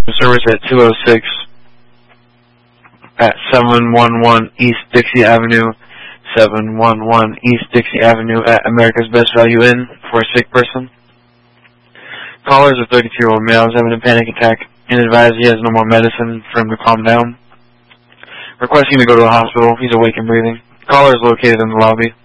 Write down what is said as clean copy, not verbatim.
service at 206 at 711 East Dixie Avenue, 711 East Dixie Avenue at America's Best Value Inn for a sick person. Caller is a 32-year-old male who's having a panic attack and advised he has no more medicine for him to calm down. Requesting to go to the hospital. He's awake and breathing. Caller is located in the lobby.